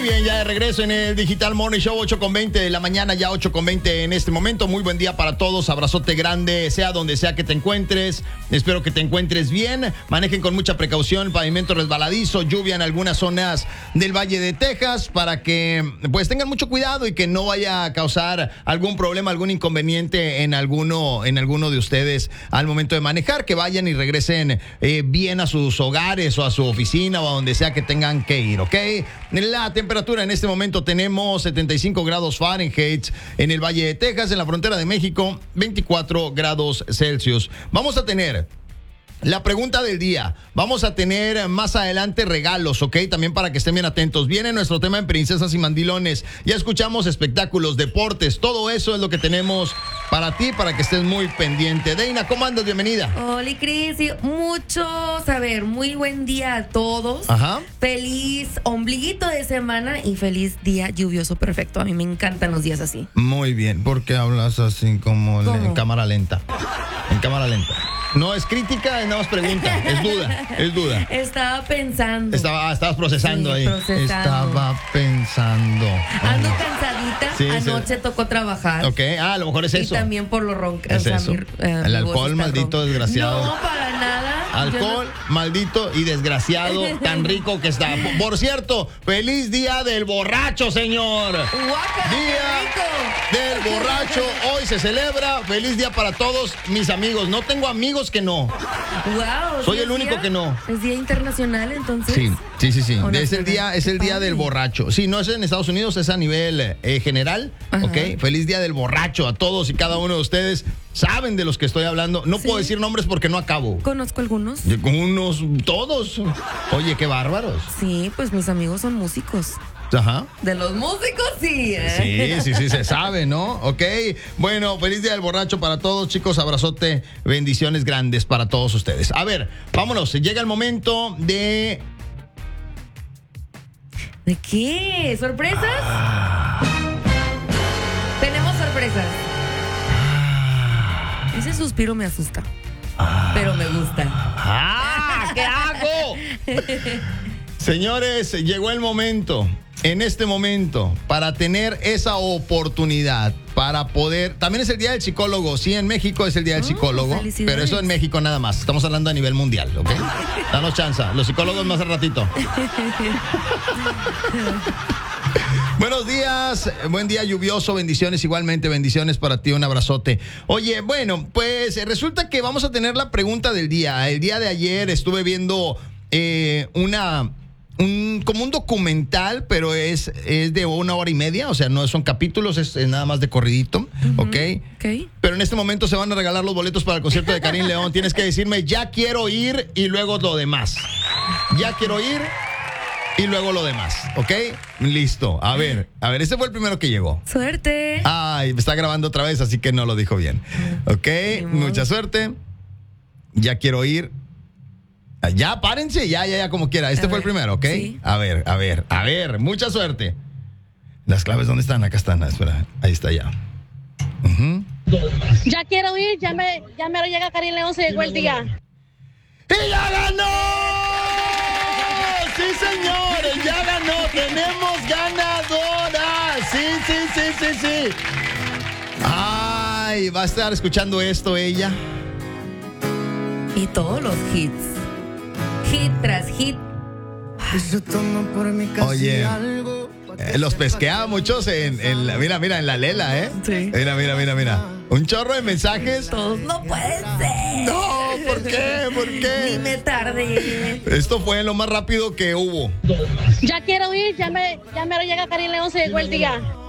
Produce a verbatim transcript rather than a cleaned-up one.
bien, ya de regreso en el Digital Morning Show, ocho con veinte de la mañana, ya ocho con veinte en este momento. Muy buen día para todos, abrazote grande, sea donde sea que te encuentres. Espero que te encuentres bien. Manejen con mucha precaución, pavimento resbaladizo, lluvia en algunas zonas del Valle de Texas, para que pues tengan mucho cuidado y que no vaya a causar algún problema, algún inconveniente en alguno, en alguno de ustedes al momento de manejar. Que vayan y regresen eh, bien a sus hogares o a su oficina o a donde sea que tengan que ir, ¿ok? La temperatura en este momento tenemos setenta y cinco grados Fahrenheit en el Valle de Texas, en la frontera de México, veinticuatro grados Celsius. Vamos a tener la pregunta del día. Vamos a tener más adelante regalos, ¿ok? También para que estén bien atentos. Viene nuestro tema en Princesas y Mandilones. Ya escuchamos espectáculos, deportes. Todo eso es lo que tenemos para ti, para que estés muy pendiente. Deina, ¿cómo andas? Bienvenida. Hola, Cris. Mucho saber. Muy buen día a todos. Ajá. Feliz ombliguito de semana y feliz día lluvioso perfecto. A mí me encantan los días así. Muy bien. ¿Por qué hablas así como ¿Cómo? en cámara lenta? En cámara lenta. No es crítica, es nada más pregunta. Es duda, es duda. Estaba pensando. Estaba, ah, estabas procesando Sí, ahí. procesando. Estaba pensando. Ando cansadita. Sí, Anoche sí. tocó trabajar. Ok, ah, a lo mejor es Y eso. también por lo ronca. Es o sea, eso. mi, eh, El mi alcohol, voz está maldito ronca. desgraciado. No, para nada. Alcohol, maldito y desgraciado, tan rico que está. Por cierto, feliz día del borracho, señor. Guácala, Día qué del rico. borracho, hoy se celebra. Feliz día para todos mis amigos. No tengo amigos que no. Wow, Soy ¿sí el es único día? que no. Es día internacional, entonces. Sí, sí, sí, sí. ¿O Es el nacional? día, es el Qué día padre. del borracho. Sí, no es en Estados Unidos, es a nivel eh, general. Ajá. Ok, feliz día del borracho a todos y cada uno de ustedes. Saben de los que estoy hablando. No Sí. puedo decir nombres porque no acabo. Conozco algunos. Con unos, todos. Oye, qué bárbaros. Sí, pues mis amigos son músicos. Ajá. De los músicos, sí. ¿eh? Sí, sí, sí, se sabe, ¿no? Ok. Bueno, feliz día del borracho para todos, chicos. Abrazote, bendiciones grandes para todos ustedes. A ver, vámonos. Llega el momento de. ¿De qué? ¿Sorpresas? Tenemos sorpresas. Ese suspiro me asusta. Pero me gusta. ¡Ah! ¿Qué hago? Señores, llegó el momento, en este momento, para tener esa oportunidad, para poder. También es el día del psicólogo. Sí, en México es el día del Oh, psicólogo. felicidades. Pero eso en México nada más. Estamos hablando a nivel mundial, ¿ok? Danos chance. Los psicólogos más al ratito. Buenos días, buen día lluvioso, bendiciones igualmente, bendiciones para ti, un abrazote. Oye, bueno, pues resulta que vamos a tener la pregunta del día. El día de ayer estuve viendo eh, una... Un, como un documental, pero es, es de una hora y media, o sea, no son capítulos, es, es nada más de corridito, Uh-huh. ¿ok? Ok. Pero en este momento se van a regalar los boletos para el concierto de Karim León. Tienes que decirme, ya quiero ir y luego lo demás. Ya quiero ir y luego lo demás, ¿ok? Listo, a ver, a ver, este fue el primero que llegó. Suerte. Ay, me está grabando otra vez, así que no lo dijo bien. Ok, Ni modo. mucha suerte. Ya quiero ir. Ya, párense, ya, ya, ya, como quiera. Este A fue el ver, primero, ¿ok? sí. A ver, a ver, a ver, mucha suerte. Las claves, ¿dónde están? Acá están, espera, ahí está ya. Ujú. Ya quiero ir, ya me, ya me lo llega Karim León, se llegó el día. ¡Y ya ganó! ¡Sí, señores! ¡Ya ganó! ¡Tenemos ganadora! ¡Sí, sí, sí, sí, sí! ¡Ay! Va a estar escuchando esto ella. Y todos los hits. Hit tras hit. Oye, eh, los pesquea muchos en, en la, mira, mira, en la lela, ¿eh? Sí. Mira, mira, mira, mira. Un chorro de mensajes. Todos. No puede ser. No, ¿por qué? ¿Por Ni qué? me tardé. Esto fue lo más rápido que hubo. Ya quiero ir, ya me, ya me lo llega Karim León, se llegó el día.